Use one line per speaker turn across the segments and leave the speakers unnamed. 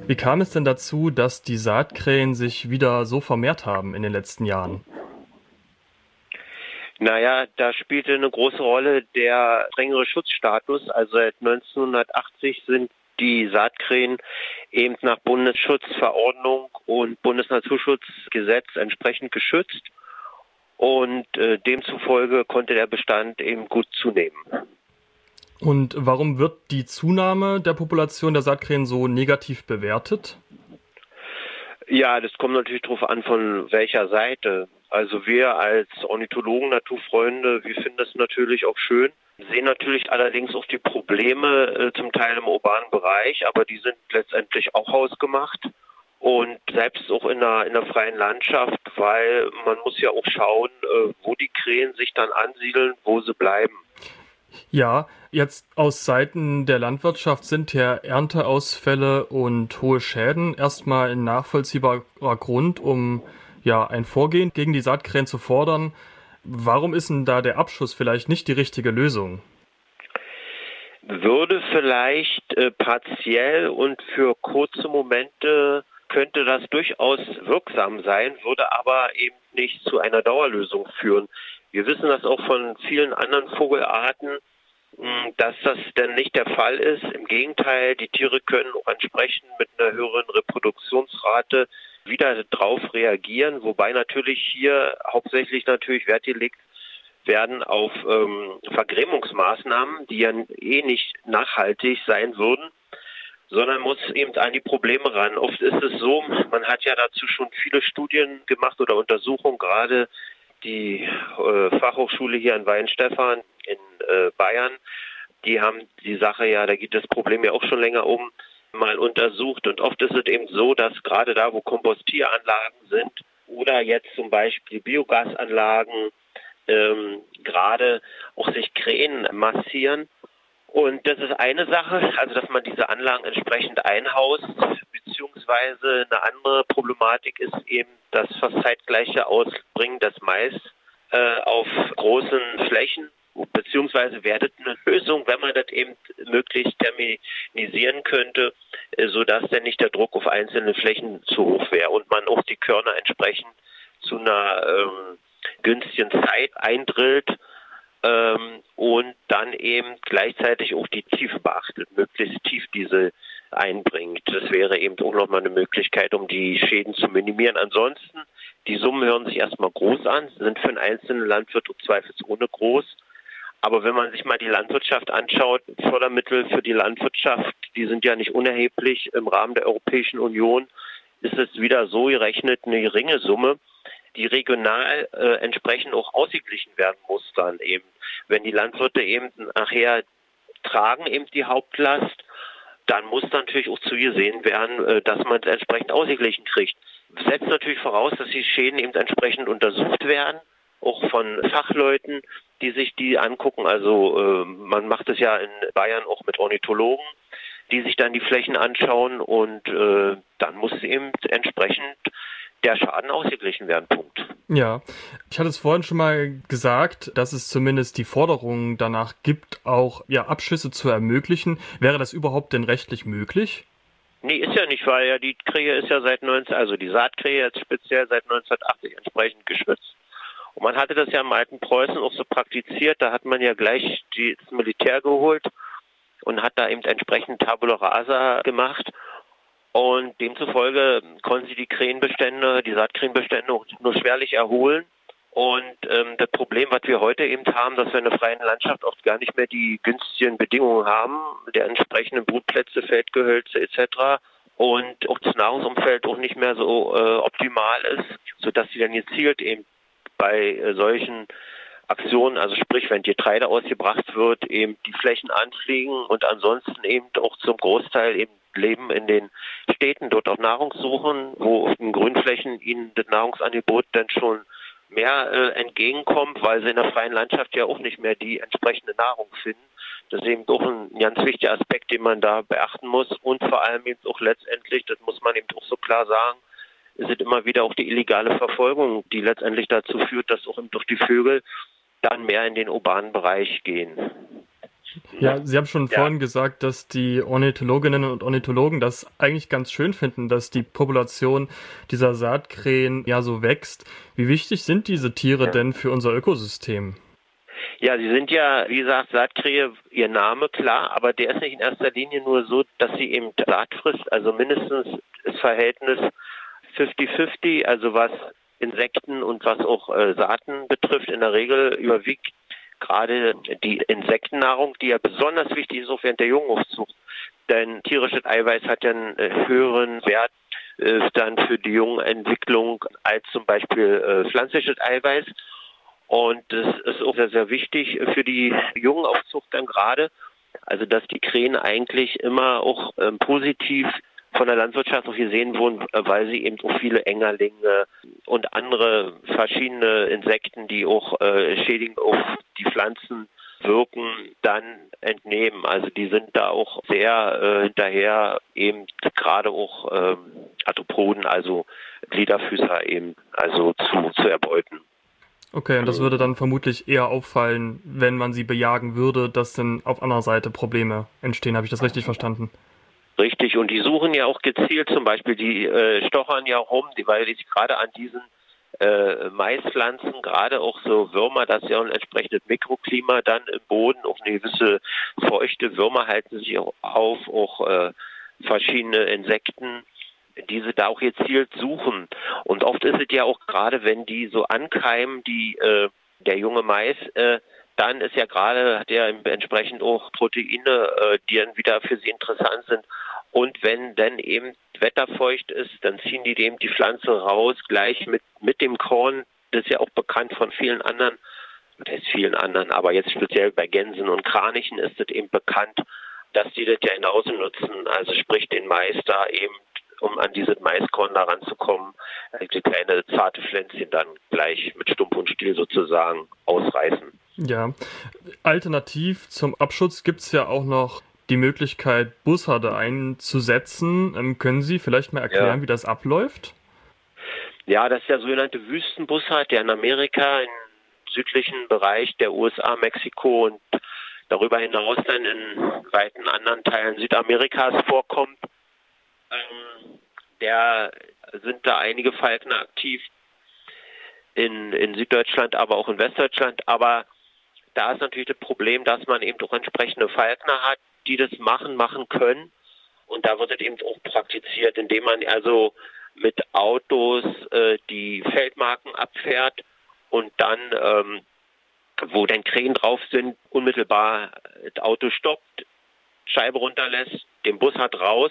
Wie kam es denn dazu, dass die Saatkrähen sich wieder so vermehrt haben in den letzten Jahren?
Naja, da spielte eine große Rolle der strengere Schutzstatus. Also seit 1980 sind die Saatkrähen eben nach Bundesschutzverordnung und Bundesnaturschutzgesetz entsprechend geschützt. Und demzufolge konnte der Bestand eben gut zunehmen.
Und warum wird die Zunahme der Population der Saatkrähen so negativ bewertet?
Ja, das kommt natürlich darauf an, von welcher Seite. Also wir als Ornithologen, Naturfreunde, wir finden das natürlich auch schön, sehen natürlich allerdings auch die Probleme zum Teil im urbanen Bereich, aber die sind letztendlich auch hausgemacht. Und selbst auch in der freien Landschaft, weil man muss ja auch schauen, wo die Krähen sich dann ansiedeln, wo sie bleiben.
Ja, jetzt aus Seiten der Landwirtschaft sind ja Ernteausfälle und hohe Schäden erstmal ein nachvollziehbarer Grund, um ein Vorgehen gegen die Saatkrähen zu fordern. Warum ist denn da der Abschuss vielleicht nicht die richtige Lösung?
Würde vielleicht partiell und für kurze Momente könnte das durchaus wirksam sein, würde aber eben nicht zu einer Dauerlösung führen. Wir wissen das auch von vielen anderen Vogelarten, dass das denn nicht der Fall ist. Im Gegenteil, die Tiere können auch entsprechend mit einer höheren Reproduktionsrate wieder drauf reagieren, wobei natürlich hier hauptsächlich natürlich Wert gelegt werden auf Vergrämungsmaßnahmen, die ja nicht nachhaltig sein würden, sondern muss eben an die Probleme ran. Oft ist es so, man hat ja dazu schon viele Studien gemacht oder Untersuchungen, gerade die Fachhochschule hier in Weihenstephan in Bayern, die haben die Sache ja, da geht das Problem ja auch schon länger mal untersucht. Und oft ist es eben so, dass gerade da, wo Kompostieranlagen sind oder jetzt zum Beispiel Biogasanlagen, gerade auch sich Krähen massieren. Und das ist eine Sache, also dass man diese Anlagen entsprechend einhaust, beziehungsweise eine andere Problematik ist eben das fast zeitgleiche Ausbringen des Mais auf großen Flächen, beziehungsweise wäre das eine Lösung, wenn man das eben möglichst terminisieren könnte, sodass dann nicht der Druck auf einzelne Flächen zu hoch wäre und man auch die Körner entsprechend zu einer günstigen Zeit eindrillt und dann eben gleichzeitig auch die Tiefe beachtet, möglichst tief diese einbringt. Das wäre eben auch nochmal eine Möglichkeit, um die Schäden zu minimieren. Ansonsten, die Summen hören sich erstmal groß an, sind für einen einzelnen Landwirt zweifelsohne groß. Aber wenn man sich mal die Landwirtschaft anschaut, Fördermittel für die Landwirtschaft, die sind ja nicht unerheblich im Rahmen der Europäischen Union, ist es wieder so gerechnet eine geringe Summe, die regional entsprechend auch ausgeglichen werden muss dann eben. Wenn die Landwirte eben nachher tragen eben die Hauptlast, dann muss natürlich auch zugesehen werden, dass man es entsprechend ausgeglichen kriegt. Das setzt natürlich voraus, dass die Schäden eben entsprechend untersucht werden, auch von Fachleuten, die sich die angucken. Also man macht es ja in Bayern auch mit Ornithologen, die sich dann die Flächen anschauen und dann muss eben entsprechend der Schaden ausgeglichen werden. Punkt.
Ja, ich hatte es vorhin schon mal gesagt, dass es zumindest die Forderung danach gibt, auch Abschüsse zu ermöglichen. Wäre das überhaupt denn rechtlich möglich?
Nee, ist ja nicht, weil ja die Krähe ist ja also die Saatkrähe jetzt speziell seit 1980 entsprechend geschützt. Und man hatte das ja im alten Preußen auch so praktiziert, da hat man ja gleich das Militär geholt und hat da eben entsprechend Tabula Rasa gemacht. Und demzufolge konnten sie die Saatkrähenbestände nur schwerlich erholen. Und das Problem, was wir heute eben haben, dass wir in der freien Landschaft oft gar nicht mehr die günstigen Bedingungen haben, der entsprechenden Brutplätze, Feldgehölze etc. Und auch das Nahrungsumfeld auch nicht mehr so optimal ist, sodass sie dann gezielt eben bei solchen Aktionen, also sprich, wenn Getreide ausgebracht wird, eben die Flächen anfliegen und ansonsten eben auch zum Großteil eben leben in den Städten, dort auch Nahrung suchen, wo auf den Grünflächen ihnen das Nahrungsangebot dann schon mehr entgegenkommt, weil sie in der freien Landschaft ja auch nicht mehr die entsprechende Nahrung finden. Das ist eben doch ein ganz wichtiger Aspekt, den man da beachten muss und vor allem eben auch letztendlich, das muss man eben auch so klar sagen, ist es immer wieder auch die illegale Verfolgung, die letztendlich dazu führt, dass auch eben durch die Vögel dann mehr in den urbanen Bereich gehen.
Ja, Sie haben schon vorhin gesagt, dass die Ornithologinnen und Ornithologen das eigentlich ganz schön finden, dass die Population dieser Saatkrähen ja so wächst. Wie wichtig sind diese Tiere denn für unser Ökosystem?
Ja, sie sind ja, wie gesagt, Saatkrähe, ihr Name, klar, aber der ist nicht in erster Linie nur so, dass sie eben Saat frisst, also mindestens das Verhältnis 50-50, also was Insekten und was auch Saaten betrifft, in der Regel überwiegt gerade die Insektennahrung, die ja besonders wichtig ist auch während der Jungaufzucht. Denn tierisches Eiweiß hat ja einen höheren Wert dann für die Jungenentwicklung als zum Beispiel pflanzliches Eiweiß. Und das ist auch sehr, sehr wichtig für die Jungenaufzucht dann gerade. Also dass die Krähen eigentlich immer auch positiv von der Landwirtschaft auch gesehen wurden, weil sie eben auch viele Engerlinge und andere verschiedene Insekten, die auch schädigend auf die Pflanzen wirken, dann entnehmen. Also die sind da auch sehr hinterher, eben gerade auch Arthropoden, also Gliederfüßer eben, also zu erbeuten.
Okay, und das würde dann vermutlich eher auffallen, wenn man sie bejagen würde, dass dann auf anderer Seite Probleme entstehen. Habe ich das richtig verstanden?
Richtig, und die suchen ja auch gezielt zum Beispiel, die stochern ja rum, weil die sich gerade an diesen Maispflanzen, gerade auch so Würmer, das ist ja ein entsprechendes Mikroklima dann im Boden, auch eine gewisse feuchte Würmer halten sich auch auf, auch verschiedene Insekten, diese da auch gezielt suchen. Und oft ist es ja auch gerade, wenn die so ankeimen, der junge Mais, dann ist ja gerade, hat er entsprechend auch Proteine, die dann wieder für sie interessant sind. Und wenn dann eben wetterfeucht ist, dann ziehen die eben die Pflanze raus, gleich mit dem Korn. Das ist ja auch bekannt von vielen anderen, aber jetzt speziell bei Gänsen und Kranichen ist es eben bekannt, dass die das ja genauso nutzen. Also sprich den Mais da eben, um an dieses Maiskorn da ranzukommen, die kleine zarte Pflänzchen dann gleich mit Stumpf und Stiel sozusagen ausreißen.
Ja, alternativ zum Abschutz gibt es ja auch noch die Möglichkeit, Bussarde einzusetzen. Können Sie vielleicht mal erklären, wie das abläuft?
Ja, das ist der sogenannte Wüstenbussard, der in Amerika, im südlichen Bereich der USA, Mexiko und darüber hinaus dann in weiten anderen Teilen Südamerikas vorkommt. Sind da einige Falkner aktiv in Süddeutschland, aber auch in Westdeutschland. Aber da ist natürlich das Problem, dass man eben auch entsprechende Falkner hat, die das machen können. Und da wird es eben auch praktiziert, indem man also mit Autos die Feldmarken abfährt und dann, wo dann Krähen drauf sind, unmittelbar das Auto stoppt, Scheibe runterlässt, den Bussard raus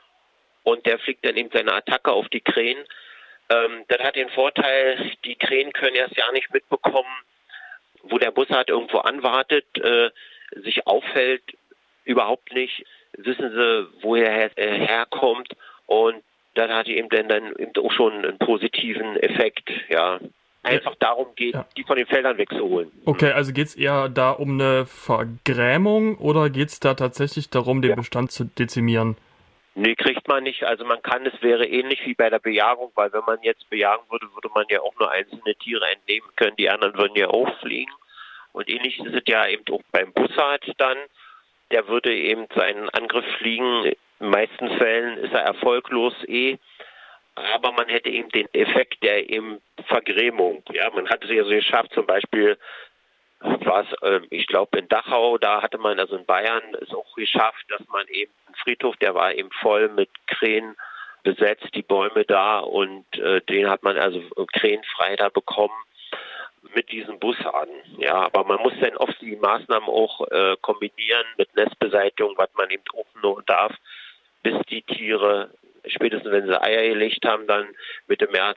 und der fliegt dann eben seine Attacke auf die Krähen. Das hat den Vorteil, die Krähen können erst ja nicht mitbekommen, wo der Bussard irgendwo anwartet, sich auffällt, überhaupt nicht, wissen sie, woher er herkommt, und das hat eben dann eben auch schon einen positiven Effekt, ja. Einfach darum geht, die von den Feldern wegzuholen.
Okay, also geht es eher da um eine Vergrämung oder geht es da tatsächlich darum, den Bestand zu dezimieren?
Nee, kriegt man nicht. Also es wäre ähnlich wie bei der Bejagung, weil wenn man jetzt bejagen würde, würde man ja auch nur einzelne Tiere entnehmen können, die anderen würden ja auch fliegen. Und ähnlich ist es ja eben auch beim Bussard dann. Der würde eben seinen Angriff fliegen. In den meisten Fällen ist er erfolglos aber man hätte eben den Effekt der eben Vergrämung. Ja, man hat es ja so geschafft, zum Beispiel war es, ich glaube in Dachau, da hatte man, also in Bayern, es auch geschafft, dass man eben einen Friedhof, der war eben voll mit Krähen besetzt, die Bäume da, und den hat man also krähenfrei da bekommen mit diesen Bussarden. Ja, aber man muss dann oft die Maßnahmen auch kombinieren mit Nestbeseitigung, was man eben auch nur darf, bis die Tiere, spätestens wenn sie Eier gelegt haben, dann Mitte März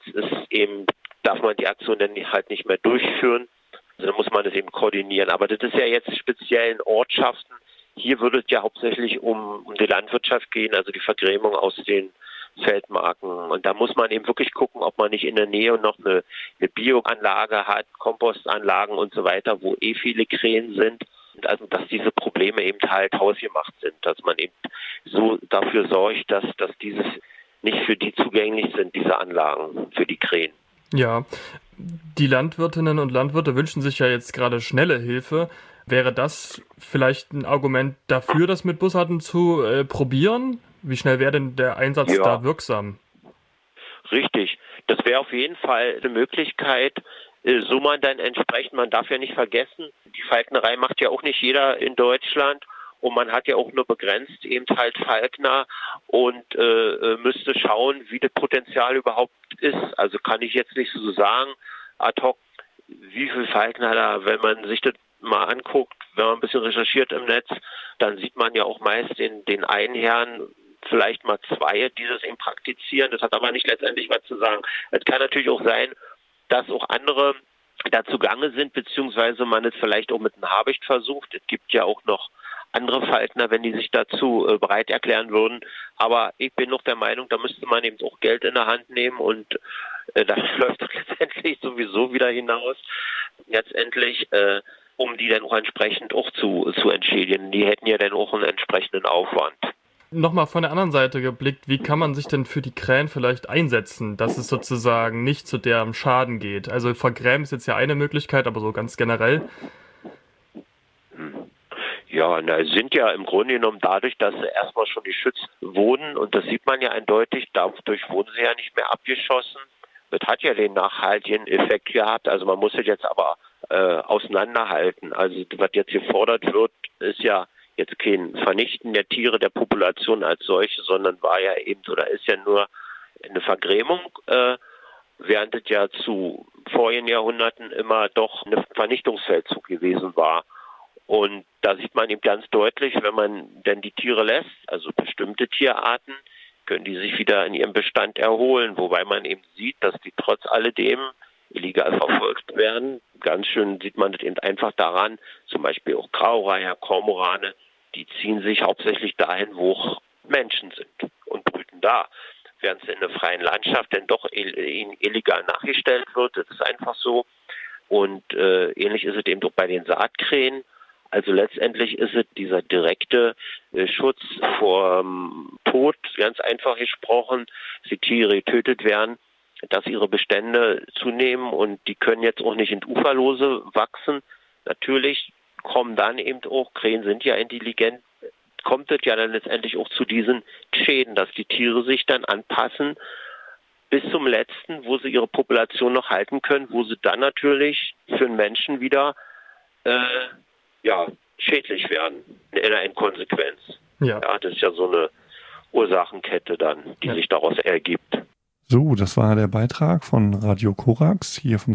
darf man die Aktion dann halt nicht mehr durchführen. Also da muss man das eben koordinieren. Aber das ist ja jetzt speziell in Ortschaften. Hier würde es ja hauptsächlich um die Landwirtschaft gehen, also die Vergrämung aus den Feldmarken. Und da muss man eben wirklich gucken, ob man nicht in der Nähe noch eine Bioanlage hat, Kompostanlagen und so weiter, wo viele Krähen sind. Also dass diese Probleme eben halt hausgemacht sind, dass man eben so dafür sorgt, dass dieses nicht für die zugänglich sind, diese Anlagen für die Krähen.
Ja, die Landwirtinnen und Landwirte wünschen sich ja jetzt gerade schnelle Hilfe. Wäre das vielleicht ein Argument dafür, das mit Bussarden zu probieren? Wie schnell wäre denn der Einsatz da wirksam?
Richtig. Das wäre auf jeden Fall eine Möglichkeit, so man dann entsprechend, man darf ja nicht vergessen, die Falknerei macht ja auch nicht jeder in Deutschland und man hat ja auch nur begrenzt eben halt Falkner und müsste schauen, wie das Potenzial überhaupt ist. Also kann ich jetzt nicht so sagen, ad hoc, wie viel Falkner da, wenn man sich das mal anguckt, wenn man ein bisschen recherchiert im Netz, dann sieht man ja auch meist den einen Herrn, vielleicht mal zwei, die das eben praktizieren. Das hat aber nicht letztendlich was zu sagen. Es kann natürlich auch sein, dass auch andere dazu Gange sind, beziehungsweise man es vielleicht auch mit einem Habicht versucht. Es gibt ja auch noch andere Falkner, wenn die sich dazu bereit erklären würden. Aber ich bin noch der Meinung, da müsste man eben auch Geld in der Hand nehmen und das läuft doch letztendlich sowieso wieder hinaus. Letztendlich, um die dann auch entsprechend auch zu entschädigen. Die hätten ja dann auch einen entsprechenden Aufwand.
Nochmal von der anderen Seite geblickt, wie kann man sich denn für die Krähen vielleicht einsetzen, dass es sozusagen nicht zu deren Schaden geht? Also vergrämen ist jetzt ja eine Möglichkeit, aber so ganz generell.
Ja, sind ja im Grunde genommen dadurch, dass sie erstmal schon geschützt wurden und das sieht man ja eindeutig, dadurch wurden sie ja nicht mehr abgeschossen. Das hat ja den nachhaltigen Effekt gehabt, also man muss es jetzt aber auseinanderhalten. Also was jetzt gefordert wird, ist ja jetzt kein Vernichten der Tiere, der Population als solche, sondern war ja eben oder ist ja nur eine Vergrämung, während es ja zu vorigen Jahrhunderten immer doch ein Vernichtungsfeldzug gewesen war. Und da sieht man eben ganz deutlich, wenn man denn die Tiere lässt, also bestimmte Tierarten, können die sich wieder in ihrem Bestand erholen, wobei man eben sieht, dass die trotz alledem illegal verfolgt werden. Ganz schön sieht man das eben einfach daran, zum Beispiel auch Graureiher, Kormorane, die ziehen sich hauptsächlich dahin, wo Menschen sind und brüten da. Während es in der freien Landschaft dann doch illegal nachgestellt wird, das ist einfach so. Und ähnlich ist es eben doch bei den Saatkrähen. Also letztendlich ist es dieser direkte Schutz vor Tod, ganz einfach gesprochen, dass die Tiere getötet werden, dass ihre Bestände zunehmen und die können jetzt auch nicht in Uferlose wachsen. Natürlich kommen dann eben auch, Krähen sind ja intelligent, kommt es ja dann letztendlich auch zu diesen Schäden, dass die Tiere sich dann anpassen bis zum letzten, wo sie ihre Population noch halten können, wo sie dann natürlich für den Menschen wieder schädlich werden in einer Inkonsequenz. Ja, das ist ja so eine Ursachenkette dann, die sich daraus ergibt.
So, das war der Beitrag von Radio Korax, hier vom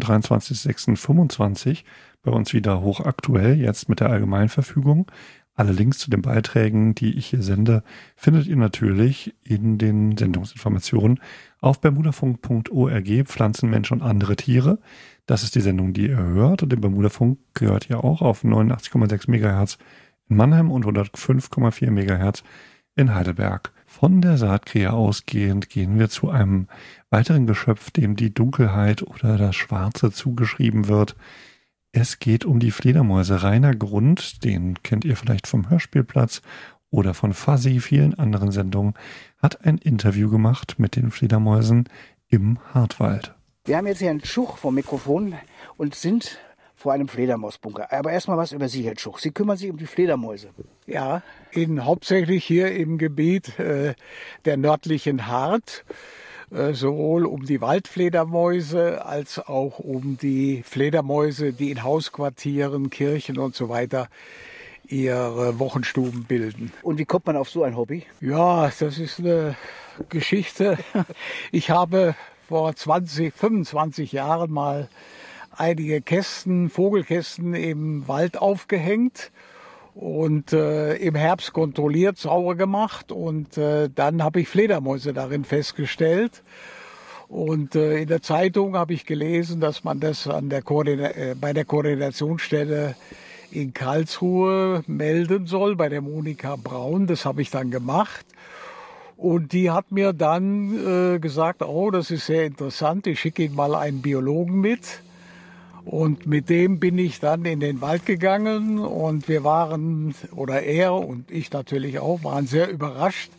23.06.25. Bei uns wieder hochaktuell, jetzt mit der Allgemeinverfügung. Alle Links zu den Beiträgen, die ich hier sende, findet ihr natürlich in den Sendungsinformationen auf bermudafunk.org, Pflanzen, Menschen und andere Tiere. Das ist die Sendung, die ihr hört. Und den Bermudafunk gehört ihr auch auf 89,6 MHz in Mannheim und 105,4 MHz in Heidelberg. Von der Saatkrähe ausgehend gehen wir zu einem weiteren Geschöpf, dem die Dunkelheit oder das Schwarze zugeschrieben wird. Es geht um die Fledermäuse. Rainer Grund, den kennt ihr vielleicht vom Hörspielplatz oder von Fuzzy, vielen anderen Sendungen, hat ein Interview gemacht mit den Fledermäusen im Hartwald.
Wir haben jetzt hier einen Schuch vom Mikrofon und sind vor einem Fledermausbunker. Aber erstmal was über Sie, Herr Schuch. Sie kümmern sich um die Fledermäuse.
Ja, hauptsächlich hier im Gebiet der nördlichen Hart. Sowohl um die Waldfledermäuse als auch um die Fledermäuse, die in Hausquartieren, Kirchen und so weiter ihre Wochenstuben bilden.
Und wie kommt man auf so ein Hobby?
Ja, das ist eine Geschichte. Ich habe vor 25 Jahren mal einige Vogelkästen im Wald aufgehängt und im Herbst kontrolliert, sauber gemacht und dann habe ich Fledermäuse darin festgestellt. Und in der Zeitung habe ich gelesen, dass man das bei der Koordinationsstelle in Karlsruhe melden soll, bei der Monika Braun. Das habe ich dann gemacht. Und die hat mir dann gesagt, oh, das ist sehr interessant, ich schicke Ihnen mal einen Biologen mit. Und mit dem bin ich dann in den Wald gegangen und wir waren, oder er und ich natürlich auch, waren sehr überrascht,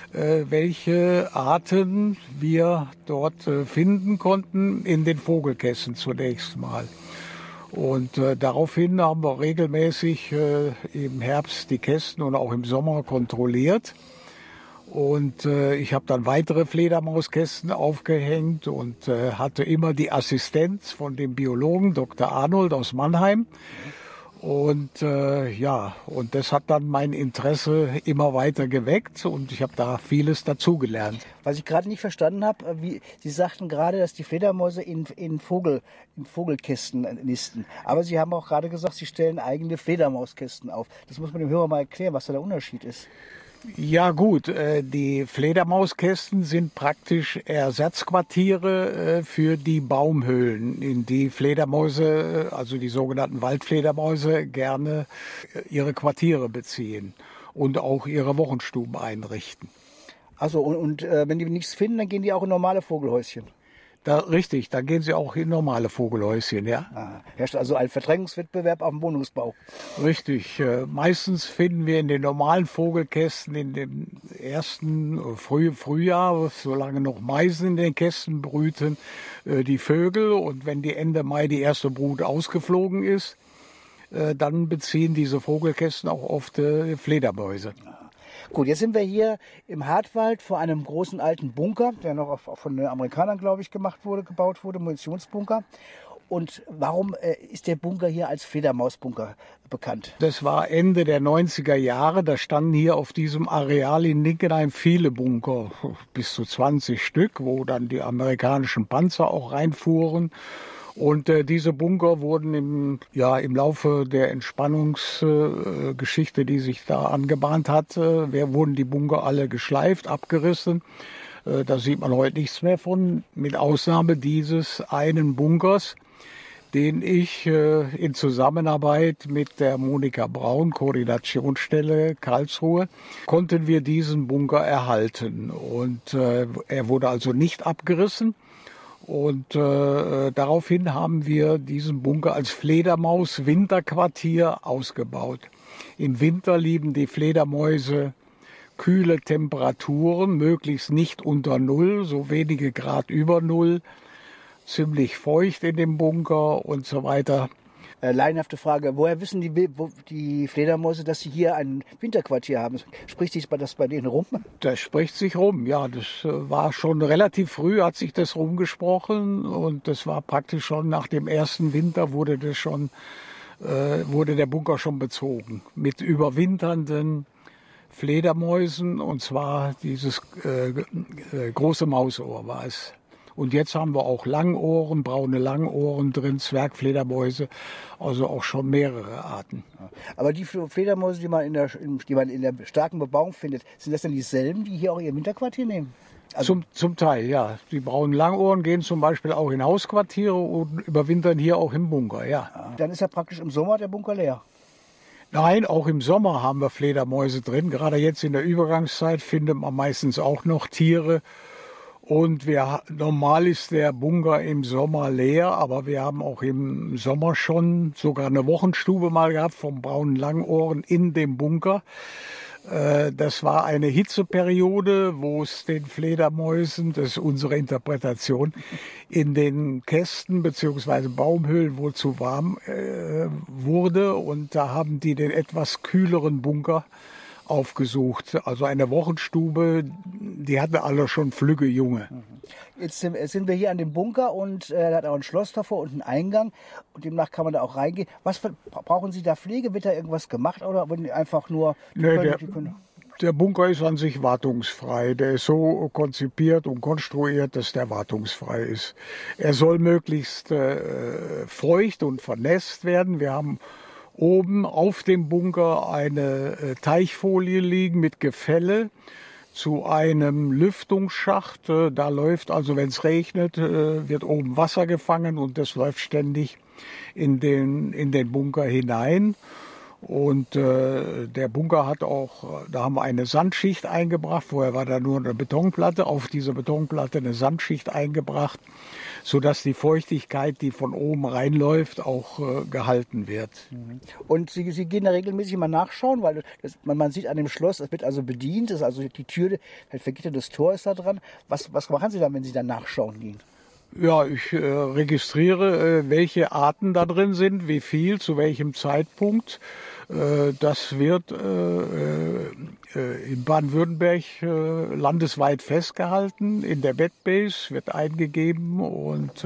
welche Arten wir dort finden konnten in den Vogelkästen zunächst mal. Und daraufhin haben wir regelmäßig im Herbst die Kästen und auch im Sommer kontrolliert. Und ich habe dann weitere Fledermauskästen aufgehängt und hatte immer die Assistenz von dem Biologen Dr. Arnold aus Mannheim. Und und das hat dann mein Interesse immer weiter geweckt und ich habe da vieles dazugelernt.
Was ich gerade nicht verstanden habe, Sie sagten gerade, dass die Fledermäuse in Vogelkästen nisten. Aber Sie haben auch gerade gesagt, Sie stellen eigene Fledermauskästen auf. Das muss man dem Hörer mal erklären, was da der Unterschied ist.
Ja gut, die Fledermauskästen sind praktisch Ersatzquartiere für die Baumhöhlen, in die Fledermäuse, also die sogenannten Waldfledermäuse, gerne ihre Quartiere beziehen und auch ihre Wochenstuben einrichten.
Also und wenn die nichts finden, dann gehen die auch in normale Vogelhäuschen.
Richtig, da gehen sie auch in normale Vogelhäuschen, ja.
Herrscht also ein Verdrängungswettbewerb auf dem Wohnungsbau.
Richtig, meistens finden wir in den normalen Vogelkästen in dem ersten Frühjahr, solange noch Meisen in den Kästen brüten, die Vögel. Und wenn die Ende Mai die erste Brut ausgeflogen ist, dann beziehen diese Vogelkästen auch oft Fledermäuse.
Gut, jetzt sind wir hier im Hartwald vor einem großen alten Bunker, der noch von den Amerikanern, glaube ich, gebaut wurde, Munitionsbunker. Und warum ist der Bunker hier als Fledermausbunker bekannt?
Das war Ende der 90er Jahre. Da standen hier auf diesem Areal in Linkenheim viele Bunker, bis zu 20 Stück, wo dann die amerikanischen Panzer auch reinfuhren. Und diese Bunker wurden im Laufe der Entspannungsgeschichte, die sich da angebahnt hat, wurden die Bunker alle geschleift, abgerissen. Da sieht man heute nichts mehr von, mit Ausnahme dieses einen Bunkers, den ich in Zusammenarbeit mit der Monika Braun, Koordinationsstelle Karlsruhe, konnten wir diesen Bunker erhalten. Und er wurde also nicht abgerissen. Und daraufhin haben wir diesen Bunker als Fledermaus-Winterquartier ausgebaut. Im Winter lieben die Fledermäuse kühle Temperaturen, möglichst nicht unter Null, so wenige Grad über Null, ziemlich feucht in dem Bunker und so weiter.
Laienhafte Frage, woher wissen die Fledermäuse, dass sie hier ein Winterquartier haben? Spricht sich das bei denen rum?
Das spricht sich rum, ja. Das war schon relativ früh, hat sich das rumgesprochen. Und das war praktisch schon nach dem ersten Winter wurde der Bunker schon bezogen. Mit überwinternden Fledermäusen, und zwar dieses große Mausohr war es. Und jetzt haben wir auch Langohren, braune Langohren drin, Zwergfledermäuse, also auch schon mehrere Arten.
Aber die Fledermäuse, die man in der starken Bebauung findet, sind das dann dieselben, die hier auch ihr Winterquartier nehmen? Also
zum Teil, ja. Die braunen Langohren gehen zum Beispiel auch in Hausquartiere und überwintern hier auch im Bunker, ja.
Dann ist ja praktisch im Sommer der Bunker leer.
Nein, auch im Sommer haben wir Fledermäuse drin. Gerade jetzt in der Übergangszeit findet man meistens auch noch Tiere. Und normal ist der Bunker im Sommer leer, aber wir haben auch im Sommer schon sogar eine Wochenstube mal gehabt vom braunen Langohren in dem Bunker. Das war eine Hitzeperiode, wo es den Fledermäusen, das ist unsere Interpretation, in den Kästen bzw. Baumhöhlen wohl zu warm wurde. Und da haben die den etwas kühleren Bunker aufgesucht. Also eine Wochenstube, die hatten alle schon flügge Junge.
Jetzt sind wir hier an dem Bunker und er hat auch ein Schloss davor und einen Eingang und demnach kann man da auch reingehen. Brauchen Sie da Pflege? Wird da irgendwas gemacht oder wollen die einfach nur...
Der Bunker ist an sich wartungsfrei. Der ist so konzipiert und konstruiert, dass der wartungsfrei ist. Er soll möglichst feucht und vernässt werden. Wir haben oben auf dem Bunker eine Teichfolie liegen mit Gefälle zu einem Lüftungsschacht. Da läuft also, wenn es regnet, wird oben Wasser gefangen und das läuft ständig in den Bunker hinein. Und der Bunker hat auch, da haben wir eine Sandschicht eingebracht. Vorher war da nur eine Betonplatte, auf diese Betonplatte eine Sandschicht eingebracht, sodass die Feuchtigkeit, die von oben reinläuft, auch gehalten wird.
Und Sie gehen da regelmäßig mal nachschauen, weil man sieht an dem Schloss, es wird also bedient, das ist also die Tür, ein vergittertes Tor ist da dran. Was machen Sie dann, wenn Sie dann nachschauen gehen?
Ja, ich registriere, welche Arten da drin sind, wie viel, zu welchem Zeitpunkt. Das wird in Baden-Württemberg landesweit festgehalten. In der Wetbase wird eingegeben und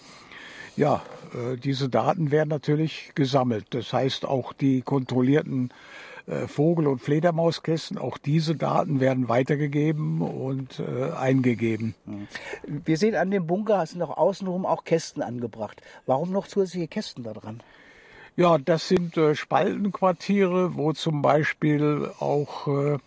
diese Daten werden natürlich gesammelt. Das heißt, auch die kontrollierten Vogel- und Fledermauskästen, auch diese Daten werden weitergegeben und eingegeben.
Wir sehen an dem Bunker, sind auch außenrum auch Kästen angebracht. Warum noch zusätzliche Kästen da dran?
Ja, das sind Spaltenquartiere, wo zum Beispiel auch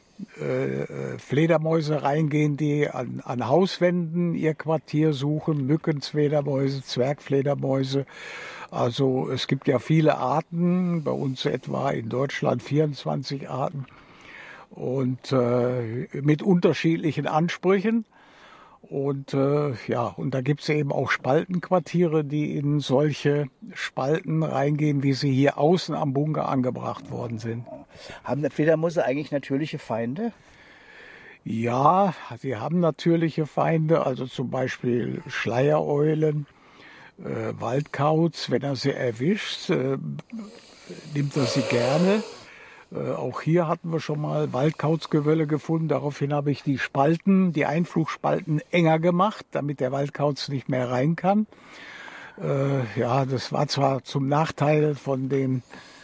Fledermäuse reingehen, die an Hauswänden ihr Quartier suchen, Mückenfledermäuse, Zwergfledermäuse. Also es gibt ja viele Arten, bei uns etwa in Deutschland 24 Arten und mit unterschiedlichen Ansprüchen. Und und da gibt es eben auch Spaltenquartiere, die in solche Spalten reingehen, wie sie hier außen am Bunker angebracht worden sind.
Haben die Fledermäuse eigentlich natürliche Feinde?
Ja, sie haben natürliche Feinde, also zum Beispiel Schleiereulen, Waldkauz. Wenn er sie erwischt, nimmt er sie gerne. Auch hier hatten wir schon mal Waldkauzgewölle gefunden. Daraufhin habe ich die Einflugspalten enger gemacht, damit der Waldkauz nicht mehr rein kann. Das war zwar zum Nachteil von den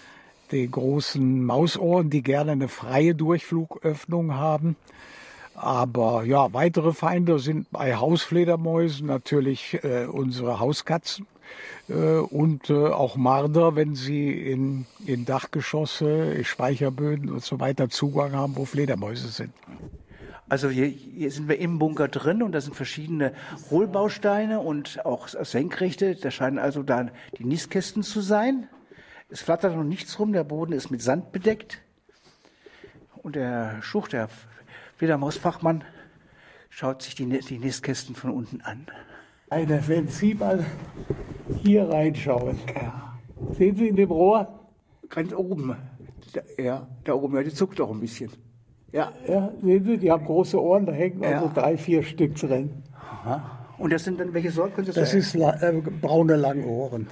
großen Mausohren, die gerne eine freie Durchflugöffnung haben. Aber ja, weitere Feinde sind bei Hausfledermäusen natürlich unsere Hauskatzen. Und auch Marder, wenn sie in Dachgeschosse, Speicherböden und so weiter Zugang haben, wo Fledermäuse sind.
Also hier sind wir im Bunker drin und da sind verschiedene Hohlbausteine und auch Senkrechte. Da scheinen also da die Nistkästen zu sein. Es flattert noch nichts rum, der Boden ist mit Sand bedeckt. Und der Schucht, der Fledermausfachmann, schaut sich die Nistkästen von unten an.
Wenn Sie mal hier reinschauen, sehen Sie in dem Rohr?
Ganz oben. Da oben, die zuckt auch ein bisschen.
Ja, sehen Sie, die haben große Ohren, da hängen also 3, 4 Stück drin.
Aha. Und das sind dann welche Sorten?
Das ist braune Langohren.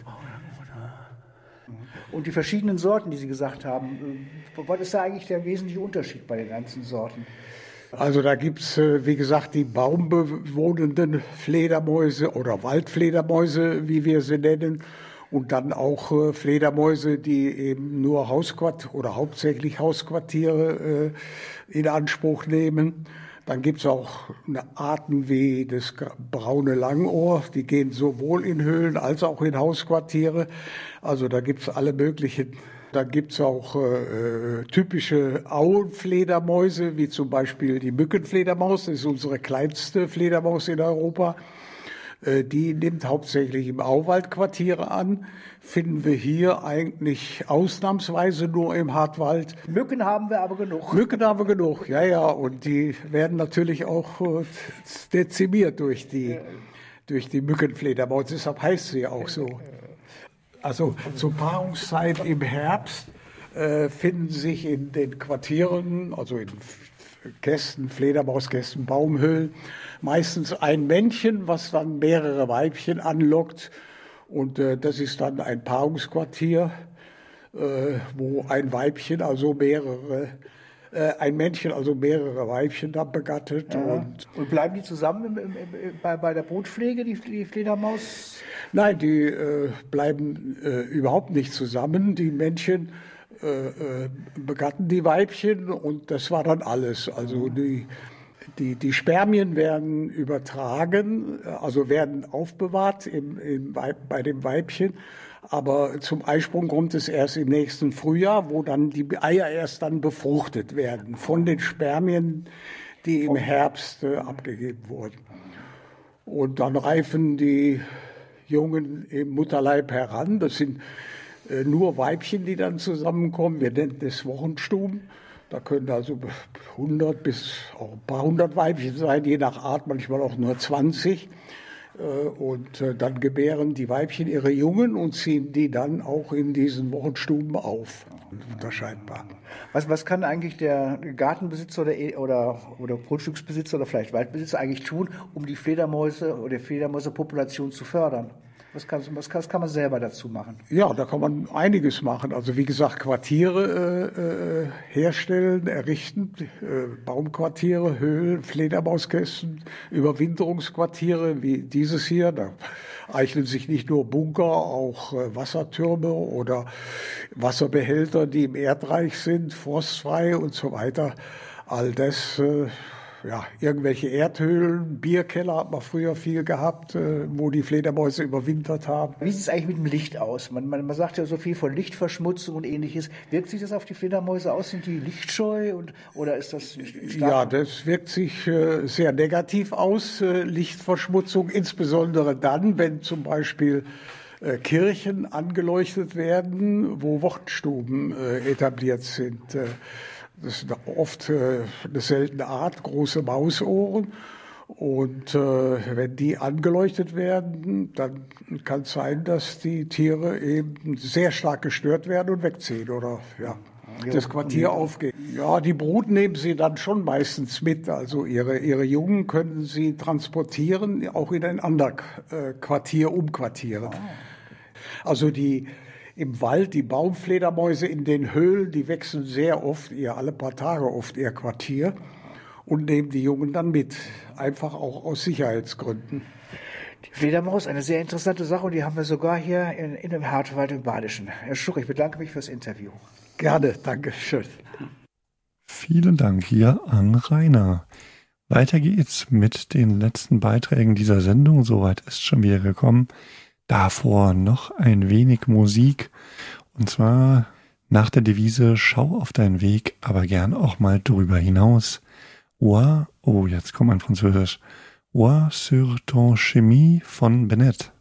Und die verschiedenen Sorten, die Sie gesagt haben, was ist da eigentlich der wesentliche Unterschied bei den ganzen Sorten?
Also da gibt es, wie gesagt, die baumbewohnenden Fledermäuse oder Waldfledermäuse, wie wir sie nennen. Und dann auch Fledermäuse, die eben nur hauptsächlich Hausquartiere in Anspruch nehmen. Dann gibt es auch Arten wie das braune Langohr, die gehen sowohl in Höhlen als auch in Hausquartiere. Also da gibt es alle möglichen. Da gibt es auch typische Auenfledermäuse, wie zum Beispiel die Mückenfledermaus, das ist unsere kleinste Fledermaus in Europa. Die nimmt hauptsächlich im Auwaldquartiere an, finden wir hier eigentlich ausnahmsweise nur im Hartwald.
Mücken haben wir aber genug.
Mücken haben wir genug, ja, und die werden natürlich auch dezimiert durch die Mückenfledermaus, deshalb heißt sie auch so. Also zur Paarungszeit im Herbst finden sich in den Quartieren, also in Kästen, Fledermauskästen, Baumhöhlen, meistens ein Männchen, was dann mehrere Weibchen anlockt. Und das ist dann ein Paarungsquartier, wo ein Männchen also mehrere Weibchen dann begattet.
Ja. Und bleiben die zusammen bei der Brutpflege, die Fledermaus?
Nein, die bleiben überhaupt nicht zusammen. Die Männchen begatten die Weibchen und das war dann alles. Also die Spermien werden übertragen, also werden aufbewahrt bei dem Weibchen. Aber zum Eisprung kommt es erst im nächsten Frühjahr, wo dann die Eier erst dann befruchtet werden von den Spermien, die im Herbst abgegeben wurden. Und dann reifen die Jungen im Mutterleib heran. Das sind nur Weibchen, die dann zusammenkommen. Wir nennen das Wochenstuben. Da können also 100 bis auch ein paar hundert Weibchen sein, je nach Art, manchmal auch nur 20. Und dann gebären die Weibchen ihre Jungen und ziehen die dann auch in diesen Wochenstuben auf. Unterscheidbar.
Was kann eigentlich der Gartenbesitzer oder Grundstücksbesitzer oder vielleicht Waldbesitzer eigentlich tun, um die Fledermäuse oder die Fledermäusepopulation zu fördern? Was kann man selber dazu machen?
Ja, da kann man einiges machen. Also wie gesagt, Quartiere herstellen, errichten, Baumquartiere, Höhlen, Fledermauskästen, Überwinterungsquartiere wie dieses hier. Da eignen sich nicht nur Bunker, auch Wassertürme oder Wasserbehälter, die im Erdreich sind, frostfrei und so weiter. All das, irgendwelche Erdhöhlen, Bierkeller hat man früher viel gehabt, wo die Fledermäuse überwintert haben.
Wie sieht es eigentlich mit dem Licht aus? Man sagt ja so viel von Lichtverschmutzung und Ähnliches. Wirkt sich das auf die Fledermäuse aus? Sind die lichtscheu oder ist das stark?
Ja, das wirkt sich sehr negativ aus, Lichtverschmutzung, insbesondere dann, wenn zum Beispiel Kirchen angeleuchtet werden, wo Wochenstuben etabliert sind. Das ist oft eine seltene Art, große Mausohren. Und wenn die angeleuchtet werden, dann kann es sein, dass die Tiere eben sehr stark gestört werden und wegziehen oder das Quartier aufgehen. Ja, die Brut nehmen sie dann schon meistens mit. Also ihre Jungen können sie transportieren, auch in ein anderes Quartier umquartieren. Also im Wald, die Baumfledermäuse in den Höhlen, die wechseln sehr oft, alle paar Tage oft ihr Quartier und nehmen die Jungen dann mit. Einfach auch aus Sicherheitsgründen.
Die Fledermaus, eine sehr interessante Sache und die haben wir sogar hier in dem Hartwald im Badischen. Herr Schuch, ich bedanke mich fürs Interview.
Gerne, danke schön.
Vielen Dank hier an Rainer. Weiter geht's mit den letzten Beiträgen dieser Sendung. Soweit ist schon wieder gekommen. Davor noch ein wenig Musik, und zwar nach der Devise Schau auf deinen Weg, aber gern auch mal drüber hinaus. Jetzt kommt mein Französisch. Ois sur ton chemin von Bennett.